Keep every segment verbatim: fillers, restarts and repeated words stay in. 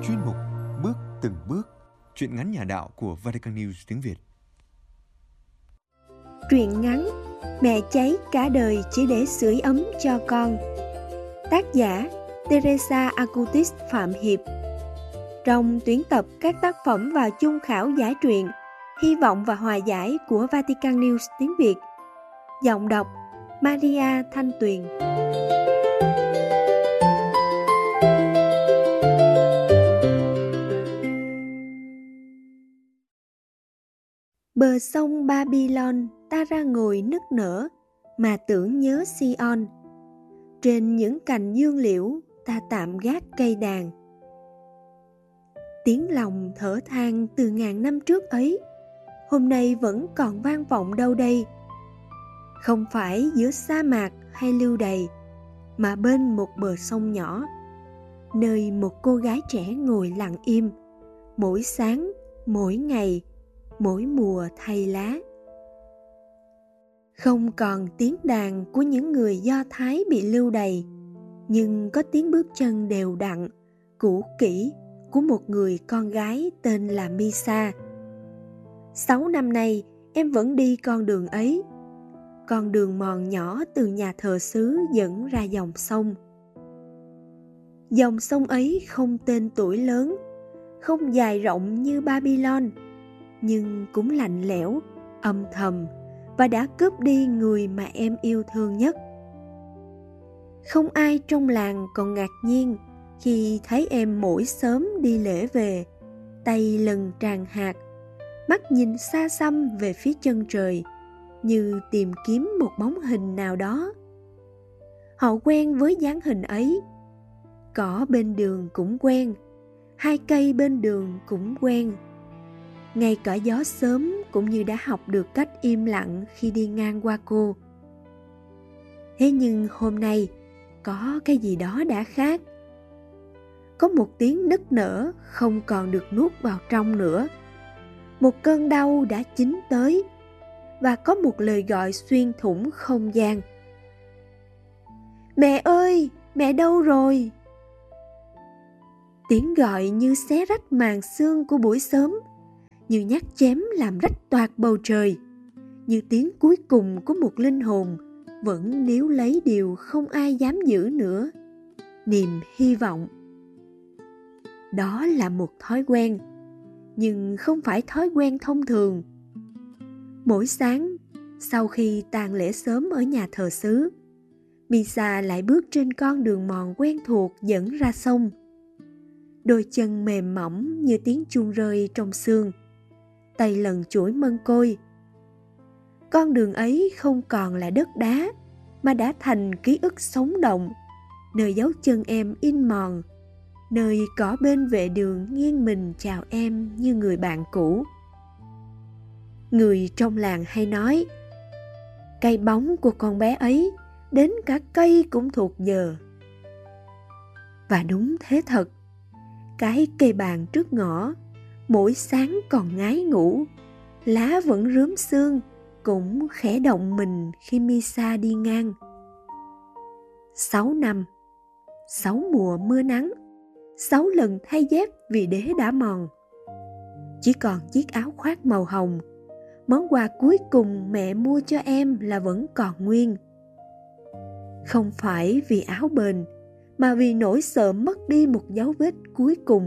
Chuyên mục Bước từng bước, truyện ngắn nhà đạo của Vatican News tiếng Việt. Truyện ngắn Mẹ cháy cả đời chỉ để sưởi ấm cho con. Tác giả Teresa Acutis Phạm Hiệp. Trong tuyển tập các tác phẩm vào chung khảo giải truyện Hy vọng và hòa giải của Vatican News tiếng Việt. Giọng đọc Maria Thanh Tuyền. Bờ sông Babylon ta ra ngồi nức nở, mà tưởng nhớ Sion. Trên những cành dương liễu ta tạm gác cây đàn. Tiếng lòng thở than từ ngàn năm trước ấy, hôm nay vẫn còn vang vọng đâu đây. Không phải giữa sa mạc hay lưu đày, mà bên một bờ sông nhỏ, nơi một cô gái trẻ ngồi lặng im, mỗi sáng, mỗi ngày, mỗi mùa thay lá. Không còn tiếng đàn của những người Do Thái bị lưu đày, nhưng có tiếng bước chân đều đặn, cũ kỹ của một người con gái tên là Misa. Sáu năm nay em vẫn đi con đường ấy, con đường mòn nhỏ từ nhà thờ xứ dẫn ra dòng sông. Dòng sông ấy không tên tuổi lớn, không dài rộng như Babylon, nhưng cũng lạnh lẽo, âm thầm và đã cướp đi người mà em yêu thương nhất. Không ai trong làng còn ngạc nhiên khi thấy em mỗi sớm đi lễ về, tay lần tràn hạt, mắt nhìn xa xăm về phía chân trời, như tìm kiếm một bóng hình nào đó. Họ quen với dáng hình ấy. Cỏ bên đường cũng quen, hai cây bên đường cũng quen. Ngay cả gió sớm cũng như đã học được cách im lặng khi đi ngang qua cô. Thế nhưng hôm nay có cái gì đó đã khác. Có một tiếng nức nở không còn được nuốt vào trong nữa. Một cơn đau đã chín tới, và có một lời gọi xuyên thủng không gian. Mẹ ơi, mẹ đâu rồi? Tiếng gọi như xé rách màn sương của buổi sớm, như nhát chém làm rách toạc bầu trời, như tiếng cuối cùng của một linh hồn vẫn níu lấy điều không ai dám giữ nữa, niềm hy vọng. Đó là một thói quen, nhưng không phải thói quen thông thường. Mỗi sáng, sau khi tàn lễ sớm ở nhà thờ xứ, Misa lại bước trên con đường mòn quen thuộc dẫn ra sông. Đôi chân mềm mỏng như tiếng chuông rơi trong sương, tay lần chuỗi mân côi. Con đường ấy không còn là đất đá, mà đã thành ký ức sống động, nơi dấu chân em in mòn, nơi cỏ bên vệ đường nghiêng mình chào em như người bạn cũ. Người trong làng hay nói, cái bóng của con bé ấy đến cả cây cũng thuộc giờ. Và đúng thế thật, cái cây bàn trước ngõ mỗi sáng còn ngái ngủ, lá vẫn rướm sương, cũng khẽ động mình khi Misa đi ngang. Sáu năm, sáu mùa mưa nắng, sáu lần thay dép vì đế đã mòn. Chỉ còn chiếc áo khoác màu hồng, món quà cuối cùng mẹ mua cho em là vẫn còn nguyên. Không phải vì áo bền, mà vì nỗi sợ mất đi một dấu vết cuối cùng.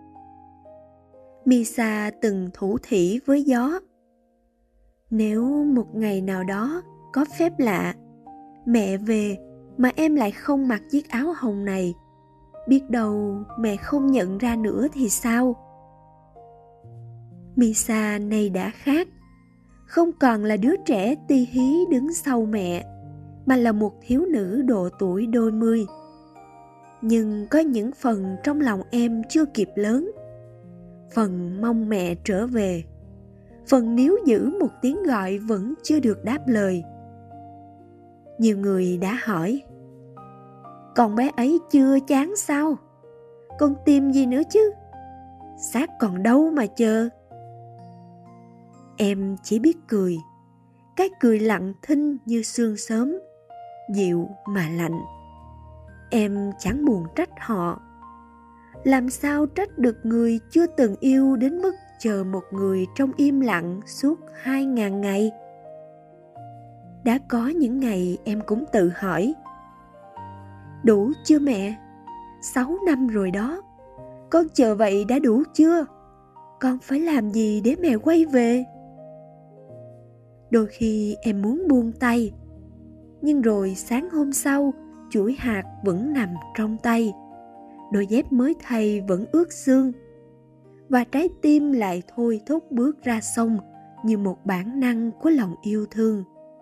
Misa từng thủ thỉ với gió. Nếu một ngày nào đó có phép lạ, mẹ về mà em lại không mặc chiếc áo hồng này, biết đâu mẹ không nhận ra nữa thì sao? Misa nay đã khác, không còn là đứa trẻ ti hí đứng sau mẹ, mà là một thiếu nữ độ tuổi đôi mươi. Nhưng có những phần trong lòng em chưa kịp lớn. Phần mong mẹ trở về, phần níu giữ một tiếng gọi vẫn chưa được đáp lời. Nhiều người đã hỏi, con bé ấy chưa chán sao? Con tìm gì nữa chứ? Xác còn đâu mà chờ? Em chỉ biết cười, cái cười lặng thinh như sương sớm, dịu mà lạnh. Em chẳng buồn trách họ. Làm sao trách được người chưa từng yêu đến mức chờ một người trong im lặng suốt hai ngàn ngày? Đã có những ngày em cũng tự hỏi, đủ chưa mẹ? Sáu năm rồi đó. Con chờ vậy đã đủ chưa? Con phải làm gì để mẹ quay về? Đôi khi em muốn buông tay, nhưng rồi sáng hôm sau, chuỗi hạt vẫn nằm trong tay, đôi dép mới thay vẫn ướt sương, và trái tim lại thôi thúc bước ra sông như một bản năng của lòng yêu thương.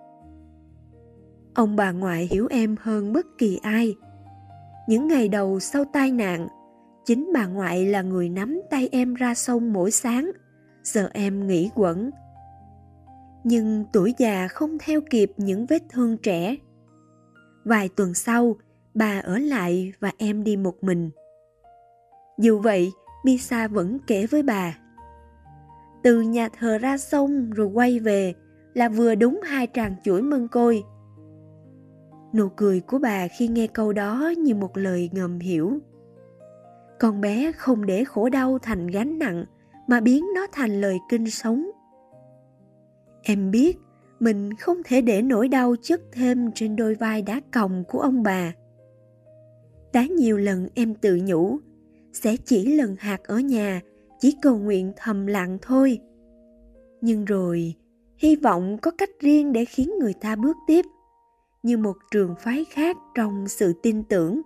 Ông bà ngoại hiểu em hơn bất kỳ ai. Những ngày đầu sau tai nạn, chính bà ngoại là người nắm tay em ra sông mỗi sáng, giờ em nghỉ quẩn. Nhưng tuổi già không theo kịp những vết thương trẻ. Vài tuần sau, bà ở lại và em đi một mình. Dù vậy, Misa vẫn kể với bà, từ nhà thờ ra sông rồi quay về là vừa đúng hai tràng chuỗi mân côi. Nụ cười của bà khi nghe câu đó như một lời ngầm hiểu. Con bé không để khổ đau thành gánh nặng mà biến nó thành lời kinh sống. Em biết mình không thể để nỗi đau chất thêm trên đôi vai đá còng của ông bà. Đã nhiều lần em tự nhủ, sẽ chỉ lần hạt ở nhà, chỉ cầu nguyện thầm lặng thôi. Nhưng rồi, hy vọng có cách riêng để khiến người ta bước tiếp, như một trường phái khác trong sự tin tưởng.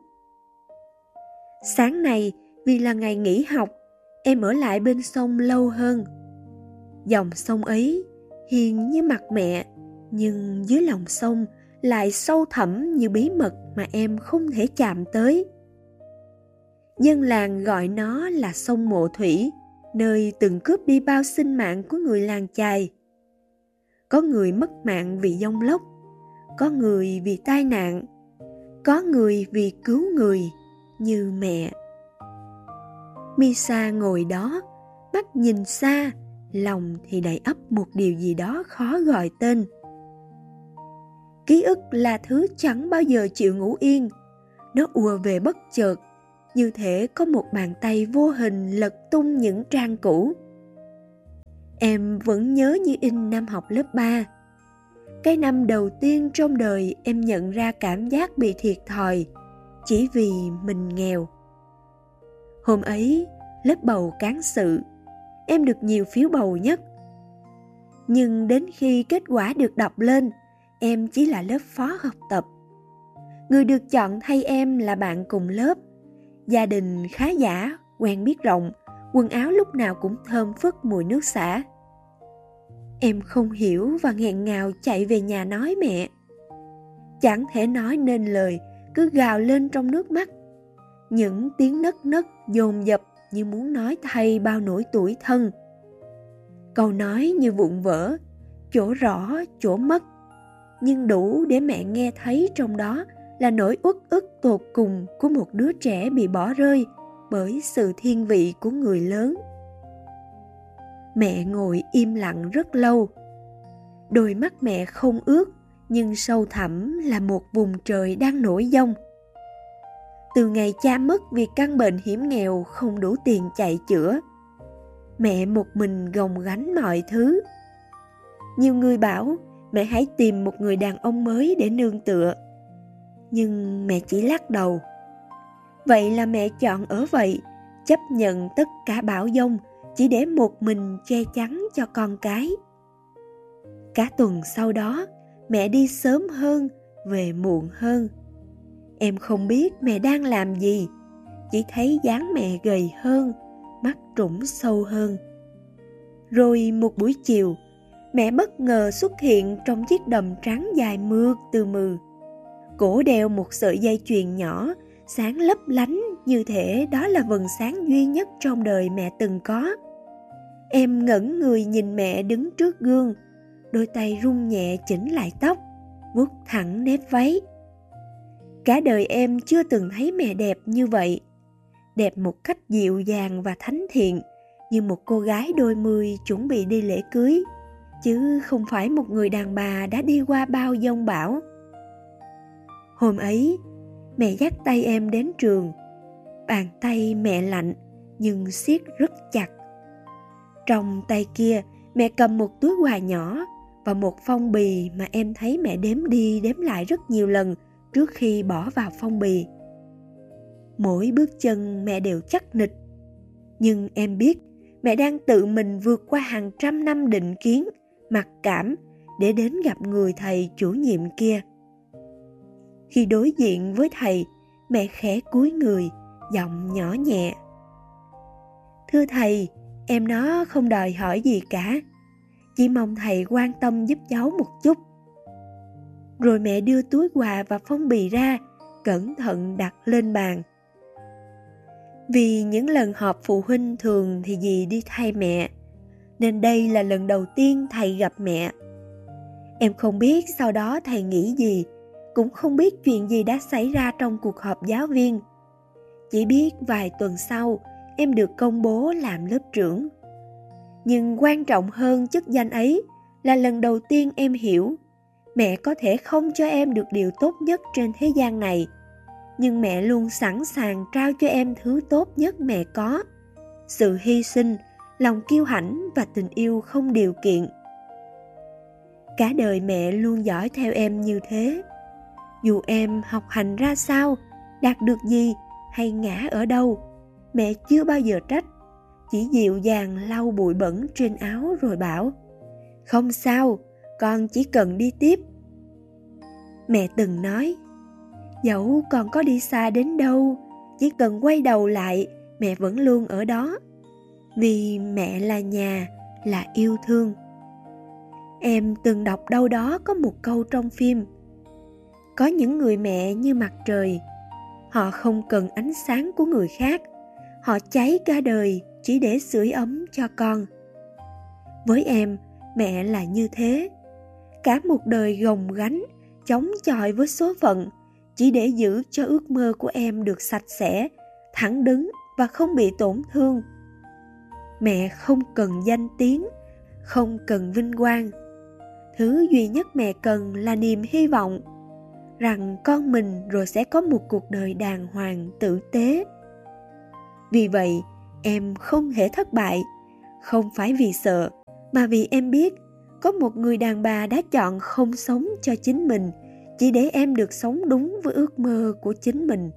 Sáng nay, vì là ngày nghỉ học, em ở lại bên sông lâu hơn. Dòng sông ấy hiền như mặt mẹ, nhưng dưới lòng sông lại sâu thẳm như bí mật mà em không thể chạm tới. Dân làng gọi nó là sông Mộ Thủy, nơi từng cướp đi bao sinh mạng của người làng chài. Có người mất mạng vì giông lốc, có người vì tai nạn, có người vì cứu người như mẹ. Misa ngồi đó, mắt nhìn xa, lòng thì đầy ắp một điều gì đó khó gọi tên. Ký ức là thứ chẳng bao giờ chịu ngủ yên. Nó ùa về bất chợt, như thể có một bàn tay vô hình lật tung những trang cũ. Em vẫn nhớ như in năm học lớp ba. Cái năm đầu tiên trong đời em nhận ra cảm giác bị thiệt thòi chỉ vì mình nghèo. Hôm ấy, lớp bầu cán sự, em được nhiều phiếu bầu nhất. Nhưng đến khi kết quả được đọc lên, em chỉ là lớp phó học tập. Người được chọn thay em là bạn cùng lớp. Gia đình khá giả, quen biết rộng, quần áo lúc nào cũng thơm phức mùi nước xả. Em không hiểu và nghẹn ngào chạy về nhà nói mẹ. Chẳng thể nói nên lời, cứ gào lên trong nước mắt. Những tiếng nấc nấc dồn dập như muốn nói thay bao nỗi tủi thân. Câu nói như vụn vỡ, chỗ rõ, chỗ mất, nhưng đủ để mẹ nghe thấy trong đó là nỗi uất ức tột cùng của một đứa trẻ bị bỏ rơi bởi sự thiên vị của người lớn. Mẹ ngồi im lặng rất lâu. Đôi mắt mẹ không ướt, nhưng sâu thẳm là một vùng trời đang nổi giông. Từ ngày cha mất vì căn bệnh hiểm nghèo không đủ tiền chạy chữa, mẹ một mình gồng gánh mọi thứ. Nhiều người bảo mẹ hãy tìm một người đàn ông mới để nương tựa. Nhưng mẹ chỉ lắc đầu. Vậy là mẹ chọn ở vậy, chấp nhận tất cả bão giông chỉ để một mình che chắn cho con cái. Cả tuần sau đó, mẹ đi sớm hơn, về muộn hơn. Em không biết mẹ đang làm gì, chỉ thấy dáng mẹ gầy hơn, mắt trũng sâu hơn. Rồi một buổi chiều, mẹ bất ngờ xuất hiện trong chiếc đầm trắng dài mượt từ mừ. Cổ đeo một sợi dây chuyền nhỏ, sáng lấp lánh như thể đó là vầng sáng duy nhất trong đời mẹ từng có. Em ngẩn người nhìn mẹ đứng trước gương, đôi tay run nhẹ chỉnh lại tóc, vuốt thẳng nếp váy. Cả đời em chưa từng thấy mẹ đẹp như vậy. Đẹp một cách dịu dàng và thánh thiện, như một cô gái đôi mươi chuẩn bị đi lễ cưới, chứ không phải một người đàn bà đã đi qua bao giông bão. Hôm ấy, mẹ dắt tay em đến trường. Bàn tay mẹ lạnh nhưng siết rất chặt. Trong tay kia, mẹ cầm một túi quà nhỏ và một phong bì mà em thấy mẹ đếm đi đếm lại rất nhiều lần trước khi bỏ vào phong bì. Mỗi bước chân mẹ đều chắc nịch, nhưng em biết mẹ đang tự mình vượt qua hàng trăm năm định kiến, mặc cảm để đến gặp người thầy chủ nhiệm kia. Khi đối diện với thầy, mẹ khẽ cúi người, giọng nhỏ nhẹ. Thưa thầy, em nó không đòi hỏi gì cả, chỉ mong thầy quan tâm giúp cháu một chút. Rồi mẹ đưa túi quà và phong bì ra, cẩn thận đặt lên bàn. Vì những lần họp phụ huynh thường thì dì đi thay mẹ, nên đây là lần đầu tiên thầy gặp mẹ. Em không biết sau đó thầy nghĩ gì, cũng không biết chuyện gì đã xảy ra trong cuộc họp giáo viên. Chỉ biết vài tuần sau, em được công bố làm lớp trưởng. Nhưng quan trọng hơn chức danh ấy là lần đầu tiên em hiểu, mẹ có thể không cho em được điều tốt nhất trên thế gian này, nhưng mẹ luôn sẵn sàng trao cho em thứ tốt nhất mẹ có: sự hy sinh, lòng kiêu hãnh và tình yêu không điều kiện. Cả đời mẹ luôn dõi theo em như thế. Dù em học hành ra sao, đạt được gì hay ngã ở đâu, mẹ chưa bao giờ trách, chỉ dịu dàng lau bụi bẩn trên áo rồi bảo: không sao, con chỉ cần đi tiếp. Mẹ từng nói, dẫu con có đi xa đến đâu, chỉ cần quay đầu lại, mẹ vẫn luôn ở đó. Vì mẹ là nhà, là yêu thương. Em từng đọc đâu đó có một câu trong phim: có những người mẹ như mặt trời, họ không cần ánh sáng của người khác, họ cháy cả đời chỉ để sưởi ấm cho con. Với em, mẹ là như thế. Cả một đời gồng gánh, chống chọi với số phận, chỉ để giữ cho ước mơ của em được sạch sẽ, thẳng đứng và không bị tổn thương. Mẹ không cần danh tiếng, không cần vinh quang. Thứ duy nhất mẹ cần là niềm hy vọng rằng con mình rồi sẽ có một cuộc đời đàng hoàng tử tế. Vì vậy, em không hề thất bại, không phải vì sợ, mà vì em biết có một người đàn bà đã chọn không sống cho chính mình, chỉ để em được sống đúng với ước mơ của chính mình.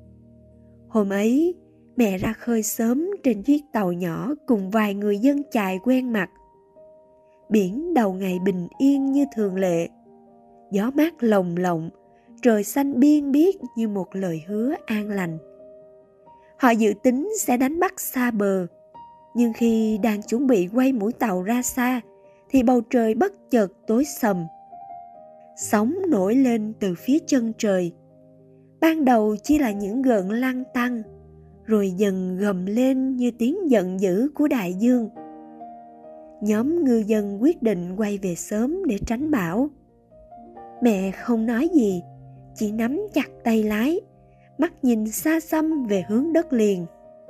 Hôm ấy, mẹ ra khơi sớm trên chiếc tàu nhỏ cùng vài người dân chài quen mặt. Biển đầu ngày bình yên như thường lệ, gió mát lồng lộng, trời xanh biên biếc như một lời hứa an lành. Họ dự tính sẽ đánh bắt xa bờ, nhưng khi đang chuẩn bị quay mũi tàu ra xa, thì bầu trời bất chợt tối sầm. Sóng nổi lên từ phía chân trời. Ban đầu chỉ là những gợn lăn tăn, rồi dần gầm lên như tiếng giận dữ của đại dương. Nhóm ngư dân quyết định quay về sớm để tránh bão. Mẹ không nói gì, chỉ nắm chặt tay lái, mắt nhìn xa xăm về hướng đất liền.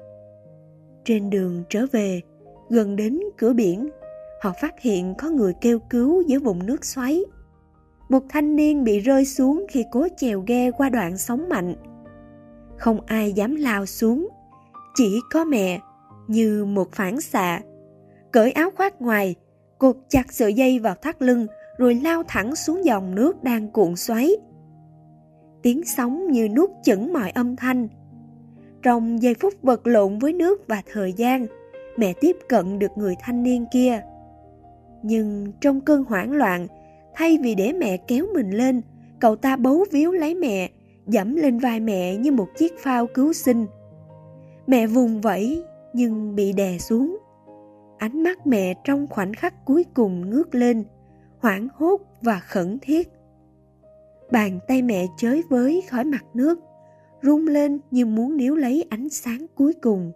Trên đường trở về, gần đến cửa biển, họ phát hiện có người kêu cứu giữa vùng nước xoáy. Một thanh niên bị rơi xuống khi cố chèo ghe qua đoạn sóng mạnh. Không ai dám lao xuống, chỉ có mẹ, như một phản xạ, cởi áo khoác ngoài, cột chặt sợi dây vào thắt lưng rồi lao thẳng xuống dòng nước đang cuộn xoáy. Tiếng sóng như nuốt chửng mọi âm thanh. Trong giây phút vật lộn với nước và thời gian, mẹ tiếp cận được người thanh niên kia. Nhưng trong cơn hoảng loạn, thay vì để mẹ kéo mình lên, cậu ta bấu víu lấy mẹ, giẫm lên vai mẹ như một chiếc phao cứu sinh. Mẹ vùng vẫy nhưng bị đè xuống. Ánh mắt mẹ trong khoảnh khắc cuối cùng ngước lên, hoảng hốt và khẩn thiết. Bàn tay mẹ chới với khỏi mặt nước, rung lên như muốn níu lấy ánh sáng cuối cùng.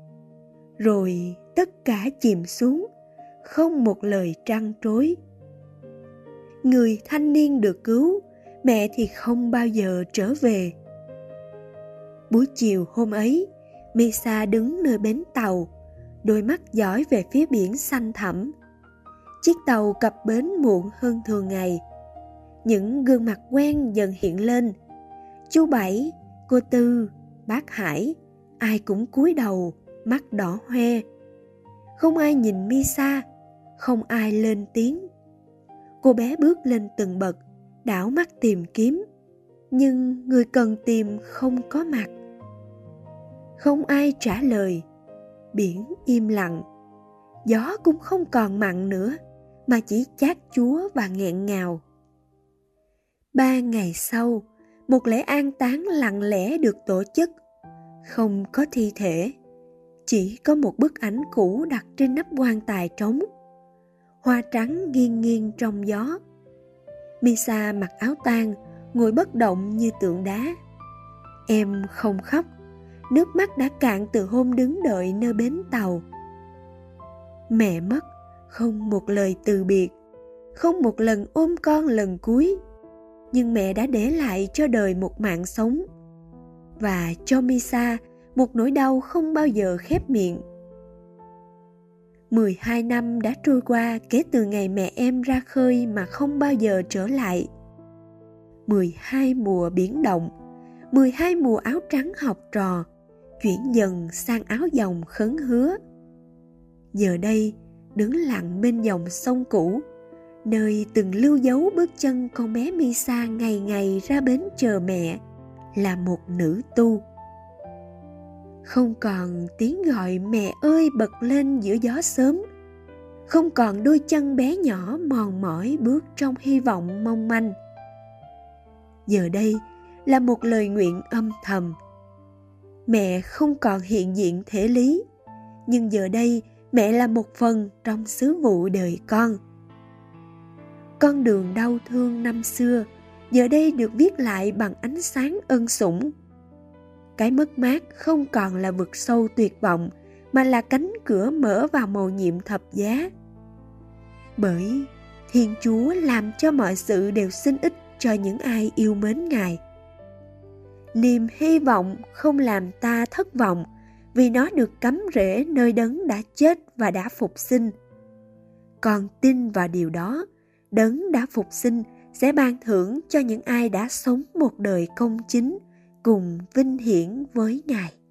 Rồi tất cả chìm xuống, không một lời trăn trối. Người thanh niên được cứu, mẹ thì không bao giờ trở về. Buổi chiều hôm ấy, Misa đứng nơi bến tàu, đôi mắt dõi về phía biển xanh thẳm. Chiếc tàu cập bến muộn hơn thường ngày. Những gương mặt quen dần hiện lên. Chú Bảy, cô Tư, bác Hải, ai cũng cúi đầu, mắt đỏ hoe. Không ai nhìn Misa, không ai lên tiếng. Cô bé bước lên từng bậc, đảo mắt tìm kiếm, nhưng người cần tìm không có mặt. Không ai trả lời, biển im lặng. Gió cũng không còn mặn nữa, mà chỉ chát chúa và nghẹn ngào. Ba ngày sau, một lễ an táng lặng lẽ được tổ chức. Không có thi thể, chỉ có một bức ảnh cũ đặt trên nắp quan tài trống. Hoa trắng nghiêng nghiêng trong gió. Misa mặc áo tang, ngồi bất động như tượng đá. Em không khóc, nước mắt đã cạn từ hôm đứng đợi nơi bến tàu. Mẹ mất, không một lời từ biệt, không một lần ôm con lần cuối. Nhưng mẹ đã để lại cho đời một mạng sống, và cho Misa một nỗi đau không bao giờ khép miệng. mười hai năm đã trôi qua kể từ ngày mẹ em ra khơi mà không bao giờ trở lại. mười hai mùa biển động, mười hai mùa áo trắng học trò, chuyển dần sang áo dòng khấn hứa. Giờ đây, đứng lặng bên dòng sông cũ, nơi từng lưu dấu bước chân con bé Misa ngày ngày ra bến chờ mẹ, là một nữ tu. Không còn tiếng gọi mẹ ơi bật lên giữa gió sớm, không còn đôi chân bé nhỏ mòn mỏi bước trong hy vọng mong manh. Giờ đây là một lời nguyện âm thầm. Mẹ không còn hiện diện thể lý, nhưng giờ đây mẹ là một phần trong sứ vụ đời con. Con đường đau thương năm xưa giờ đây được viết lại bằng ánh sáng ân sủng. Cái mất mát không còn là vực sâu tuyệt vọng, mà là cánh cửa mở vào mầu nhiệm thập giá. Bởi Thiên Chúa làm cho mọi sự đều xin ích cho những ai yêu mến Ngài. Niềm hy vọng không làm ta thất vọng, vì nó được cắm rễ nơi Đấng đã chết và đã phục sinh. Còn tin vào điều đó, Đấng đã phục sinh sẽ ban thưởng cho những ai đã sống một đời công chính cùng vinh hiển với Ngài.